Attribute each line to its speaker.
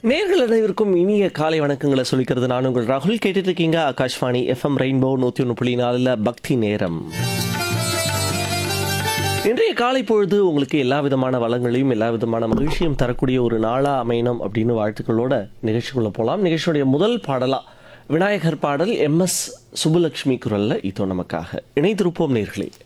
Speaker 1: நேர்கள் அனைவருக்கும் இனிய காலை வணக்கங்களை சொல்லிக்கிறது நான் உங்கள் ராகுல். கேட்டுட்டு இருக்கீங்க ஆகாஷ்வாணி எஃப்எம் ரெயின்போ 101.4 பக்தி நேரம். இன்றைய காலை பொழுது உங்களுக்கு எல்லா விதமான வளங்களையும் எல்லா விதமான மகிழ்ச்சியும் தரக்கூடிய ஒரு நாளா அமையணும் அப்படின்னு வாழ்த்துக்களோட நிகழ்ச்சிக்குள்ள போகலாம். நிகழ்ச்சியுடைய முதல் பாடலா விநாயகர் பாடல் MS சுப்புலட்சுமி குரல்ல இதோ நமக்காக இணைந்திருப்போம் நேர்களே.